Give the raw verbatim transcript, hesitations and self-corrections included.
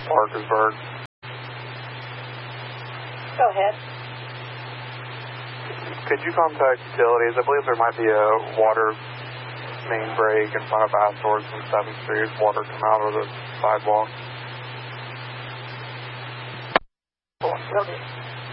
Parkersburg. Go ahead. Could you contact utilities? I believe there might be a water main break in front of Astor's and seventh Street. Water come out of the sidewalk. Okay.